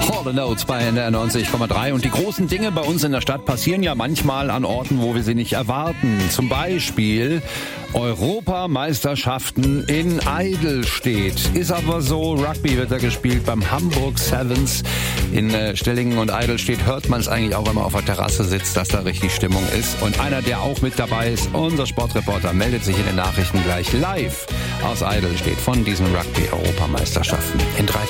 Hall & Oates bei NDR 90,3. Und die großen Dinge bei uns in der Stadt passieren ja manchmal an Orten, wo wir sie nicht erwarten. Zum Beispiel Europameisterschaften in Eidelstedt. Ist aber so, Rugby wird da gespielt beim Hamburg Sevens. In Stellingen und Eidelstedt hört man es eigentlich auch, wenn man auf der Terrasse sitzt, dass da richtig Stimmung ist. Und einer, der auch mit dabei ist, unser Sportreporter, meldet sich in den Nachrichten gleich live aus Eidelstedt von diesen Rugby-Europameisterschaften. In 3